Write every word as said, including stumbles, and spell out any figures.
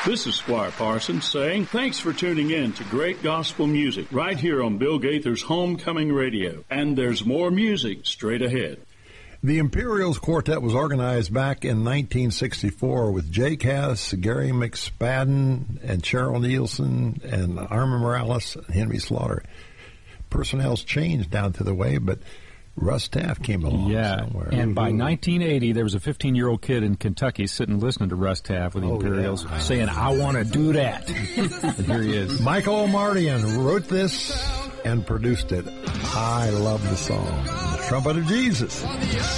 This is Squire Parsons saying thanks for tuning in to great gospel music right here on Bill Gaither's Homecoming Radio. And there's more music straight ahead. The Imperials Quartet was organized back in nineteen sixty-four with Jay Cass, Gary McSpadden, and Cheryl Nielsen, and Armin Morales, and Henry Slaughter. Personnel's changed down to the way, but Russ Taff came along yeah, somewhere. And by nineteen eighty, there was a fifteen-year-old kid in Kentucky sitting listening to Russ Taff with the oh, Imperials yeah. saying, I want to do that. And here he is. Michael Mardian wrote this and produced it. I love the song. The Trumpet of Jesus.